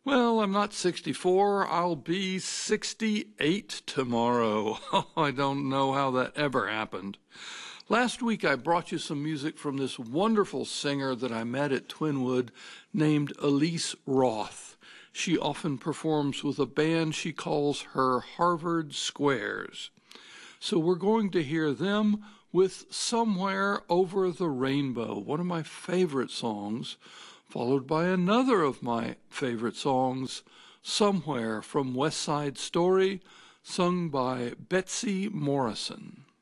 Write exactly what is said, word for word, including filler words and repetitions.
Well, I'm not sixty-four. I'll be sixty-eight tomorrow. I don't know how that ever happened. Last week I brought you some music from this wonderful singer that I met at Twinwood named Elise Roth. She often performs with a band she calls her Harvard Squares. So we're going to hear them with Somewhere Over the Rainbow, one of my favorite songs, followed by another of my favorite songs, Somewhere from West Side Story, sung by Betsy Morrison.